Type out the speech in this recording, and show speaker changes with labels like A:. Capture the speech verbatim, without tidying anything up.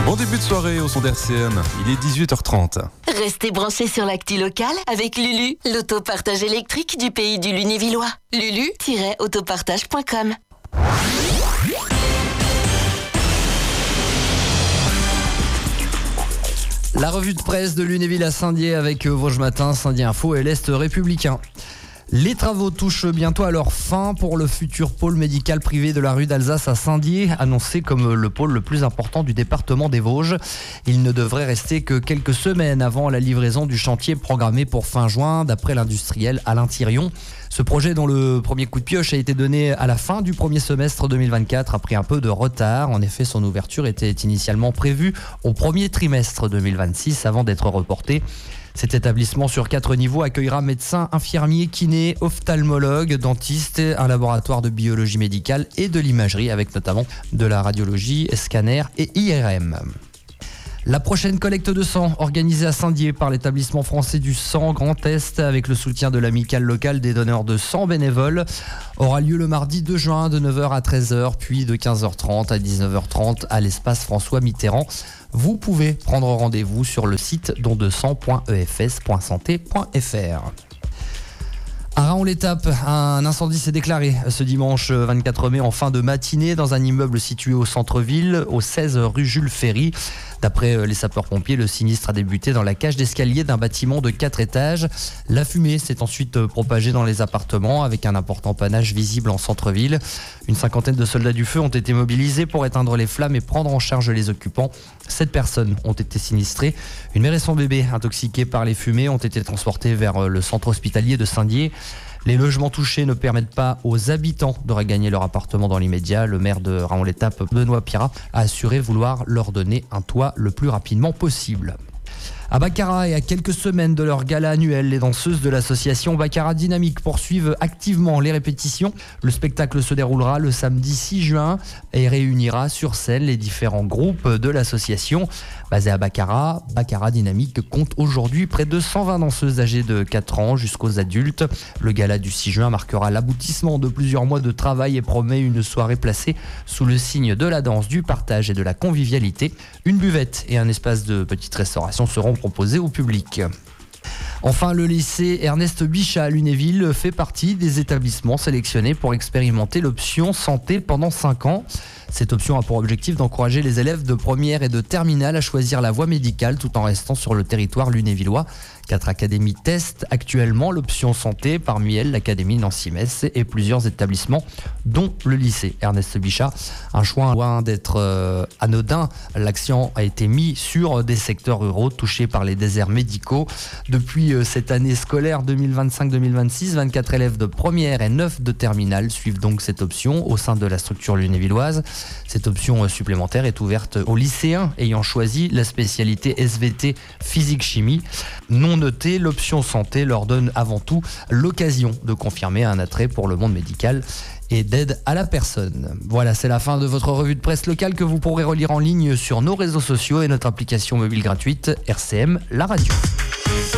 A: Bon début de soirée au son d'R C M, il est dix-huit heures trente.
B: Restez branchés sur l'actu locale avec Lulu, l'autopartage électrique du pays du Lunévillois. lulu tiret autopartage point com.
C: La revue de presse de Lunéville à Saint-Dié avec Vosges Matin, Saint-Dié Info et l'Est républicain. Les travaux touchent bientôt à leur fin pour le futur pôle médical privé de la rue d'Alsace à Saint-Dié, annoncé comme le pôle le plus important du département des Vosges. Il ne devrait rester que quelques semaines avant la livraison du chantier programmé pour fin juin, d'après l'industriel Alain Thirion. Ce projet, dont le premier coup de pioche a été donné à la fin du premier semestre deux mille vingt-quatre, a pris un peu de retard. En effet, son ouverture était initialement prévue au premier trimestre deux mille vingt-six avant d'être reportée. Cet établissement sur quatre niveaux accueillera médecins, infirmiers, kinés, ophtalmologues, dentistes, un laboratoire de biologie médicale et de l'imagerie avec notamment de la radiologie, scanner et I R M. La prochaine collecte de sang, organisée à Saint-Dié par l'établissement français du sang Grand Est avec le soutien de l'amicale locale des donneurs de sang bénévoles, aura lieu le mardi deux juin de neuf heures à treize heures, puis de quinze heures trente à dix-neuf heures trente à l'espace François Mitterrand. Vous pouvez prendre rendez-vous sur le site don de sang point e f s point santé point f r. À Raon-l'Étape, un incendie s'est déclaré ce dimanche vingt-quatre mai en fin de matinée dans un immeuble situé au centre-ville, au seize rue Jules Ferry. D'après les sapeurs-pompiers, le sinistre a débuté dans la cage d'escalier d'un bâtiment de quatre étages. La fumée s'est ensuite propagée dans les appartements avec un important panache visible en centre-ville. Une cinquantaine de soldats du feu ont été mobilisés pour éteindre les flammes et prendre en charge les occupants. Sept personnes ont été sinistrées. Une mère et son bébé, intoxiqués par les fumées, ont été transportés vers le centre hospitalier de Saint-Dié. Les logements touchés ne permettent pas aux habitants de regagner leur appartement dans l'immédiat. Le maire de Raon-l'Étape, Benoît Pirat, a assuré vouloir leur donner un toit le plus rapidement possible. À Baccarat et à quelques semaines de leur gala annuel, les danseuses de l'association Baccarat Dynamique poursuivent activement les répétitions. Le spectacle se déroulera le samedi six juin et réunira sur scène les différents groupes de l'association. Basée à Baccarat, Baccarat Dynamique compte aujourd'hui près de cent vingt danseuses âgées de quatre ans jusqu'aux adultes. Le gala du six juin marquera l'aboutissement de plusieurs mois de travail et promet une soirée placée sous le signe de la danse, du partage et de la convivialité. Une buvette et un espace de petite restauration seront proposés au public. Enfin, le lycée Ernest Bichat à Lunéville fait partie des établissements sélectionnés pour expérimenter l'option santé pendant cinq ans. Cette option a pour objectif d'encourager les élèves de première et de terminale à choisir la voie médicale tout en restant sur le territoire lunévillois. Quatre académies testent actuellement l'option santé, parmi elles l'académie Nancy-Metz et plusieurs établissements, dont le lycée Ernest Bichat. Un choix loin d'être euh, anodin, l'accent a été mis sur des secteurs ruraux touchés par les déserts médicaux. Depuis euh, cette année scolaire deux mille vingt-cinq deux mille vingt-six, vingt-quatre élèves de première et neuf de terminale suivent donc cette option au sein de la structure lunévilloise. Cette option supplémentaire est ouverte aux lycéens ayant choisi la spécialité S V T physique-chimie. Non noté, l'option santé leur donne avant tout l'occasion de confirmer un attrait pour le monde médical et d'aide à la personne. Voilà, c'est la fin de votre revue de presse locale que vous pourrez relire en ligne sur nos réseaux sociaux et notre application mobile gratuite R C M, la radio.